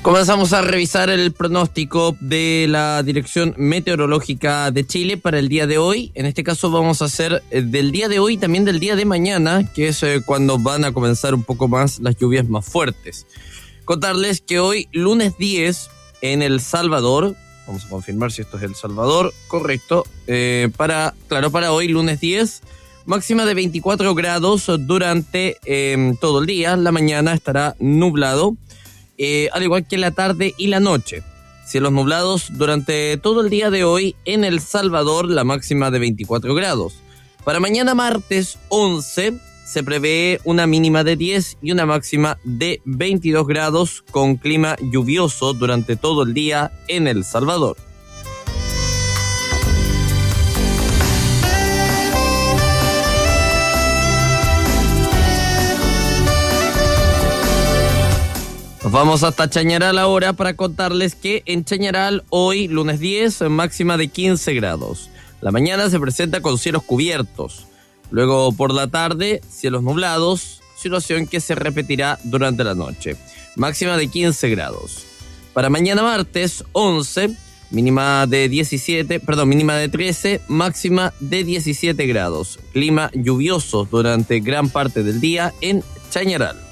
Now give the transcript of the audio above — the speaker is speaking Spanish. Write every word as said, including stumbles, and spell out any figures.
Comenzamos a revisar el pronóstico de la Dirección Meteorológica de Chile para el día de hoy. En este caso vamos a hacer del día de hoy y también del día de mañana, que es cuando van a comenzar un poco más las lluvias más fuertes. Contarles que hoy, lunes diez, en El Salvador, vamos a confirmar si esto es El Salvador, correcto, eh, para, claro, para hoy, lunes diez, máxima de veinticuatro grados durante eh, todo el día. La mañana estará nublado. Eh, al igual que la tarde y la noche. Cielos nublados durante todo el día de hoy en El Salvador, la máxima de veinticuatro grados. Para mañana martes once se prevé una mínima de diez y una máxima de veintidós grados con clima lluvioso durante todo el día en El Salvador. Nos vamos hasta Chañaral ahora para contarles que en Chañaral hoy, lunes diez, máxima de quince grados. La mañana se presenta con cielos cubiertos. Luego por la tarde, cielos nublados, situación que se repetirá durante la noche. Máxima de quince grados. Para mañana martes once, mínima de diecisiete, perdón, mínima de trece, máxima de diecisiete grados. Clima lluvioso durante gran parte del día en Chañaral.